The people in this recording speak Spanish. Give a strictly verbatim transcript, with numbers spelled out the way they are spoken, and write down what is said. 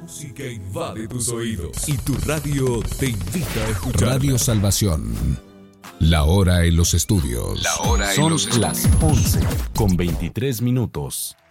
música invade tus oídos y tu radio te invita a escuchar. Radio Salvación. La hora en los estudios. La hora en Son los las once con veintitrés minutos.